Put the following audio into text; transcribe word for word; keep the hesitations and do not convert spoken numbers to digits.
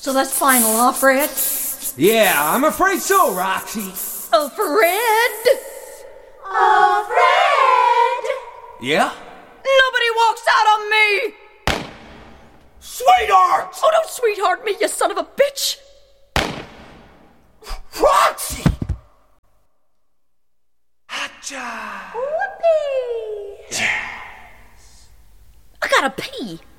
So that's final, huh, Fred? Yeah, I'm afraid so, Roxy. Oh, Fred! Oh, Fred! Yeah? Nobody walks out on me! Sweetheart! Oh, don't sweetheart me, you son of a bitch! Roxy! Hotcha! Whoopee! I gotta pee.